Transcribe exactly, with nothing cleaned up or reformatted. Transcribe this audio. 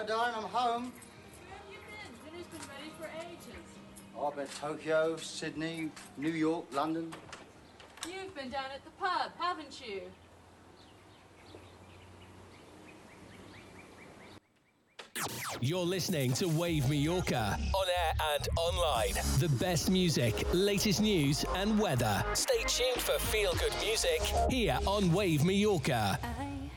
Hi, darling, I'm home. Where have you been? Dinner's been ready for ages. Oh, I've been to Tokyo, Sydney, New York, London. You've been down at the pub, haven't you? You're listening to Wave Mallorca, on air and online. The best music, latest news and weather. Stay tuned for feel-good music here on Wave Mallorca.